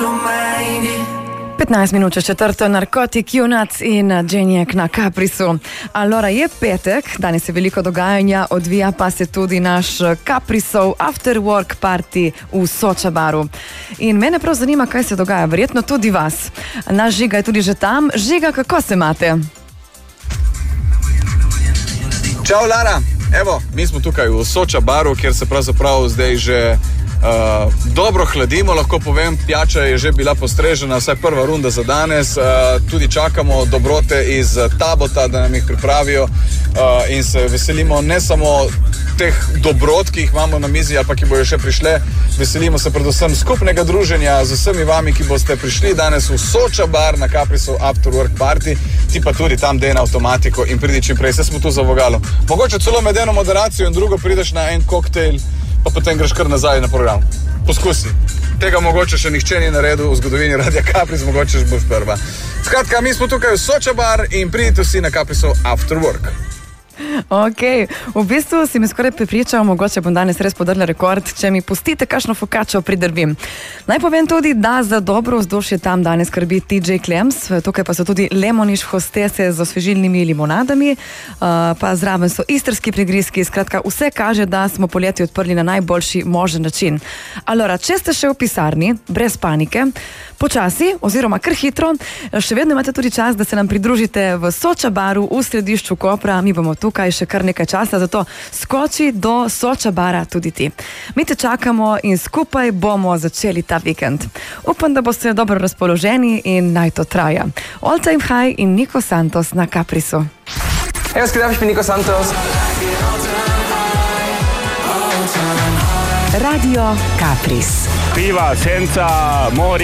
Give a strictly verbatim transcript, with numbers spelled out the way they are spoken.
petnajst minut čez četrto, Narkotik, Junac in Dženjek na Caprisu. Allora, je petek, danes je veliko dogajanja, odvija pa se tudi naš Caprisov after work party v Sočabaru. In mene prav zanima, kaj se dogaja, verjetno tudi vas. Naš Žiga je tudi že tam. Žiga, kako se imate? Čau, Lara. Evo, mi smo tukaj v Sočabaru, kjer se pravzaprav zdaj že Uh, dobro hladimo, lahko povem, pijača je že bila postrežena, vsaj prva runda za danes, uh, tudi čakamo dobrote iz Tabota, da nam jih pripravijo uh, in se veselimo ne samo teh dobrot, ki jih imamo na mizi ali pa ki bojo še prišle, veselimo se predvsem skupnega druženja z vsemi vami, ki boste prišli danes v Sočabar na Caprisov After Work Party, ti pa tudi tam dej na avtomatiko in pridi čim prej, se smo tu za vogalo. Mogoče celo med eno moderacijo in drugo prideš na en koktejl, pa potem greš kar nazaj na program. Poskusi. Tega mogoče še nihče ni naredil v zgodovini Radia Capris, mogoče boš prva. Skratka, mi smo tukaj v Sočabar in pridite vsi na Caprisov After Work. Ok, v bistvu si mi skoraj prepričal, mogoče bom danes res podrla rekord, če mi pustite kakšno fokačo pridrbim. Naj povem tudi, da za dobro vzdušje tam danes skrbi T J Klems, tukaj pa so tudi Lemoniš hostese z osvežilnimi limonadami, uh, pa zraven so istrski prigrizki, skratka vse kaže, da smo poleti odprli na najboljši možen način. Allora, če ste še v pisarni, brez panike, počasi oziroma kar hitro, še vedno imate tudi čas, da se nam pridružite v Sočabaru v središču Kopra, mi bomo tukaj še kar nekaj časa, zato skoči do Sočabara tudi ti. Mi te čakamo in skupaj bomo začeli ta vikend. Upam, da boste dobro razpoloženi in naj to traja. All Time High in Nico Santos na Caprisu. Hey, was geht ab? Ich bin Nico Santos. Radio Capris. Piva senza mori.